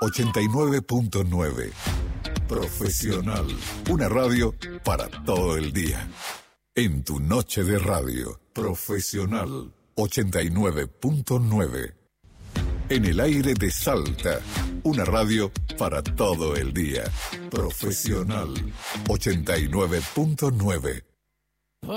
89.9. Profesional. Una radio para todo el día. En tu noche de radio. Profesional. 89.9. En el aire de Salta. Una radio para todo el día. Profesional. 89.9.